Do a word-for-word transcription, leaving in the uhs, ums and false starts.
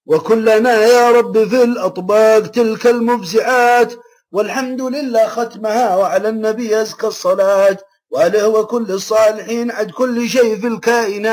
وكلنا يا رب في الأطباق تلك المفزعات، والحمد لله ختمها، وعلى النبي أزكى الصلاة، وآله وكل الصالحين عد كل شيء في الكائنات.